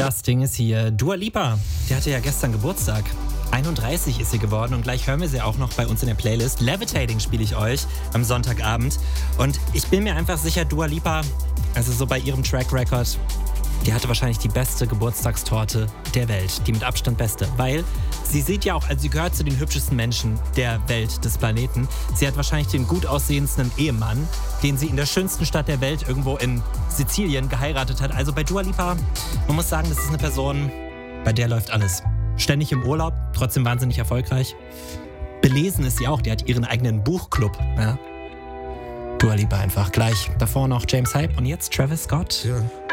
Das Ding ist hier, Dua Lipa, die hatte ja gestern Geburtstag. 31 ist sie geworden und gleich hören wir sie auch noch bei uns in der Playlist. Levitating spiele ich euch am Sonntagabend. Und ich bin mir einfach sicher, Dua Lipa, also so bei ihrem Track Record, die hatte wahrscheinlich die beste Geburtstagstorte der Welt. Die mit Abstand beste. Weil sie sieht ja auch, also sie gehört zu den hübschesten Menschen der Welt, des Planeten. Sie hat wahrscheinlich den gut aussehendsten Ehemann, den sie in der schönsten Stadt der Welt irgendwo in Sizilien geheiratet hat. Also bei Dua Lipa, man muss sagen, das ist eine Person, bei der läuft alles. Ständig im Urlaub, trotzdem wahnsinnig erfolgreich. Belesen ist sie auch, die hat ihren eigenen Buchclub. Ja. Dua Lipa einfach. Gleich davor noch James Hype und jetzt Travis Scott. Ja.